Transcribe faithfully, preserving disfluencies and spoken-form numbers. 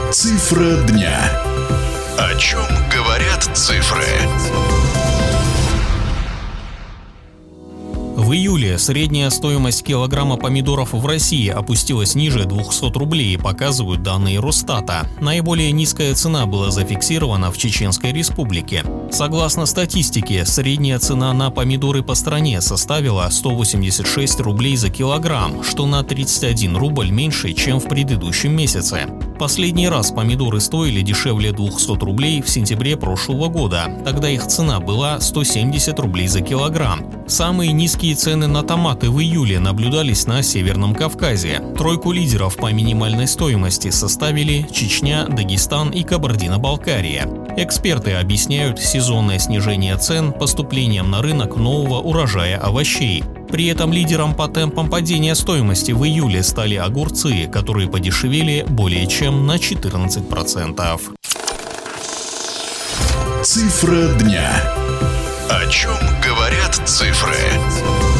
Цифра дня. О чем говорят цифры? В июле средняя стоимость килограмма помидоров в России опустилась ниже двухсот рублей, показывают данные Росстата. Наиболее низкая цена была зафиксирована в Чеченской Республике. Согласно статистике, средняя цена на помидоры по стране составила сто восемьдесят шесть рублей за килограмм, что на тридцать один рубль меньше, чем в предыдущем месяце. Последний раз помидоры стоили дешевле двухсот рублей в сентябре прошлого года. Тогда их цена была сто семьдесят рублей за килограмм. Самые низкие цены на томаты в июле наблюдались на Северном Кавказе. Тройку лидеров по минимальной стоимости составили Чечня, Дагестан и Кабардино-Балкария. Эксперты объясняют сезонное снижение цен поступлением на рынок нового урожая овощей. При этом лидером по темпам падения стоимости в июле стали огурцы, которые подешевели более чем на четырнадцать процентов. Цифра дня. О чем говорят цифры?